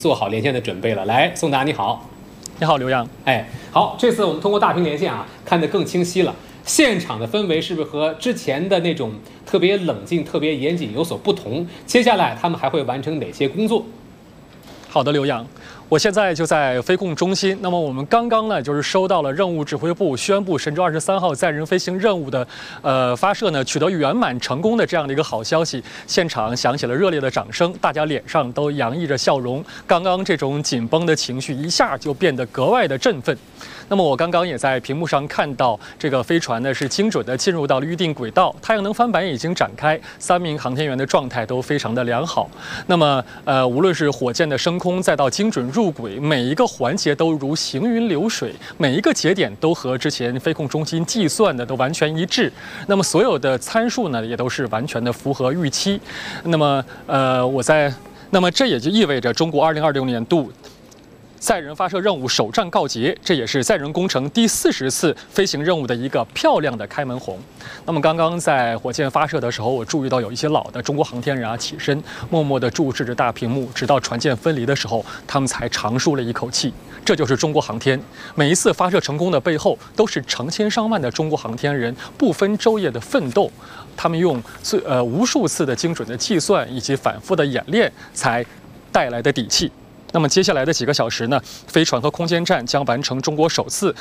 做好连线的准备了。来，宋达你好。 你好，刘洋。 哎，好，这次我们通过大屏连线啊，看得更清晰了。现场的氛围是不是和之前的那种特别冷静、特别严谨有所不同？接下来他们还会完成哪些工作？ 好的，刘洋。我现在就在飞控中心。那么我们刚刚呢，就是收到了任务指挥部宣布神舟23号载人飞行任务的发射呢取得圆满成功的这样的一个好消息。现场响起了热烈的掌声，大家脸上都洋溢着笑容。刚刚这种紧绷的情绪一下就变得格外的振奋。那么我刚刚也在屏幕上看到，这个飞船呢是精准的进入到了预定轨道，太阳能帆板已经展开，3名航天员的状态都非常的良好。那么无论是火箭的升空，再到精准入轨，每一个环节都如行云流水，每一个节点都和之前飞控中心计算的都完全一致。那么所有的参数呢，也都是完全的符合预期。那么这也就意味着中国2026年度载人发射任务首战告捷，这也是载人工程第40次飞行任务的一个漂亮的开门红。那么刚刚在火箭发射的时候，我注意到有一些老的中国航天人起身，默默地注视着大屏幕，直到船舰分离的时候，他们才长舒了一口气。这就是中国航天，每一次发射成功的背后，都是成千上万的中国航天人不分昼夜的奋斗。他们用无数次的精准的计算以及反复的演练，才带来的底气。那么接下来的几个小时呢，飞船和空间站将完成中国首次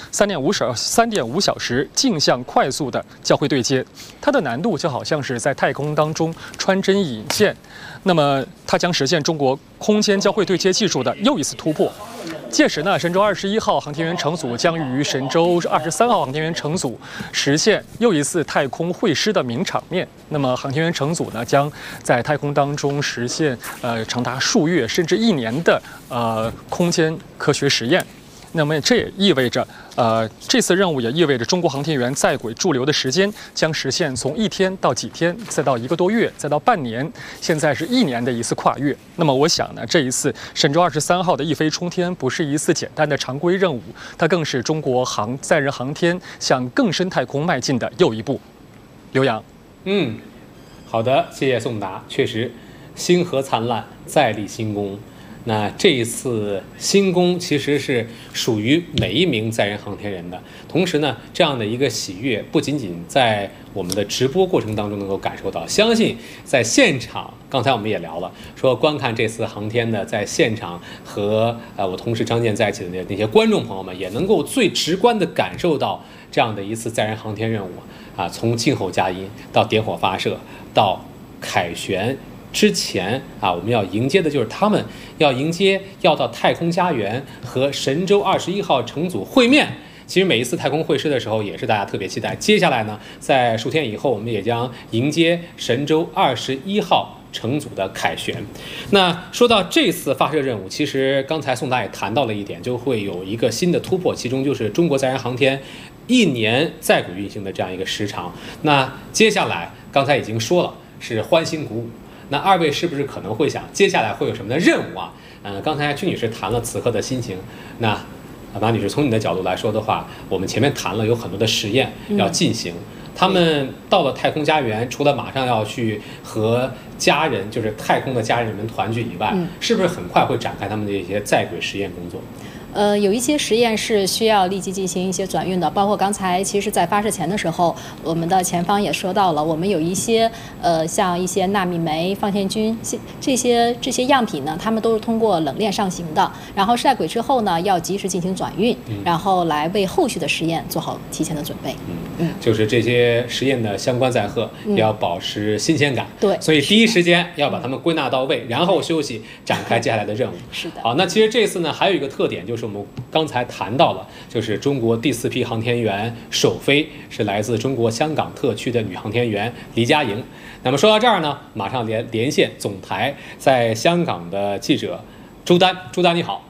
3.5小时径向快速的交会对接。它的难度就好像是在太空当中穿针引线，那么它将实现中国空间交会对接技术的又一次突破。届时呢，神舟21号航天员乘组将与神舟23号航天员乘组实现又一次太空会师的名场面。那么航天员乘组呢，将在太空当中实现长达数月甚至1年的空间科学实验。那么这也意味着，这次任务也意味着中国航天员在轨驻留的时间将实现从1天到几天，再到1个多月，再到半年，现在是1年的一次跨越。那么我想呢，这一次神舟23号的一飞冲天不是一次简单的常规任务，它更是中国载人航天向更深太空迈进的又一步。刘洋， 好的，谢谢宋达。确实，星河灿烂，再立新功。那这一次新功其实是属于每一名载人航天人的，同时呢，这样的一个喜悦不仅仅在我们的直播过程当中能够感受到，相信在现场，刚才我们也聊了，说观看这次航天的在现场和我同事张健在一起的那些观众朋友们，也能够最直观地感受到这样的一次载人航天任务从静候佳音到点火发射到凯旋之前我们要迎接的就是他们要到太空家园和神舟21号乘组会面。其实每一次太空会师的时候，也是大家特别期待。接下来呢，在数天以后，我们也将迎接神舟21号乘组的凯旋。那说到这次发射任务，其实刚才宋达也谈到了一点，就会有一个新的突破，其中就是中国载人航天1年在轨运行的这样一个时长。那接下来刚才已经说了，是欢欣鼓舞。那二位是不是可能会想，接下来会有什么的任务啊？刚才曲女士谈了此刻的心情，那马女士从你的角度来说的话，我们前面谈了有很多的实验要进行，他们到了太空家园，除了马上要去和家人，就是太空的家人们团聚以外，是不是很快会展开他们的一些在轨实验工作？ 有一些实验是需要立即进行一些转运的，包括刚才其实在发射前的时候，我们的前方也说到了，我们有一些像一些纳米酶、放线菌这些样品呢，它们都是通过冷链上行的，然后在轨之后呢，要及时进行转运，然后来为后续的实验做好提前的准备。 就是这些实验的相关载荷也要保持新鲜感。 对， 所以第一时间要把它们归纳到位，然后休息，展开接下来的任务。 是的。 好，那其实这次呢，还有一个特点就是我们刚才谈到了，就是中国第4批航天员首飞是来自中国香港特区的女航天员黎佳莹。那么说到这儿呢，马上连线总台在香港的记者朱丹。朱丹你好。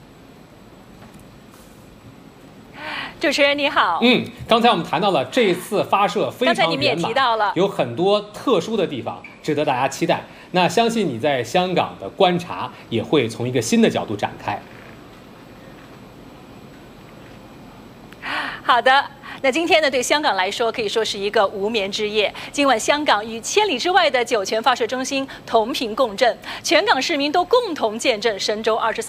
主持人你好。 刚才我们谈到了这一次发射非常圆满， 刚才你们也提到了有很多特殊的地方值得大家期待。那相信你在香港的观察也会从一个新的角度展开。 好的， 那今天呢，对香港来说可以说是一个无眠之夜。今晚香港与千里之外的酒泉发射中心同频共振，全港市民都共同见证神舟23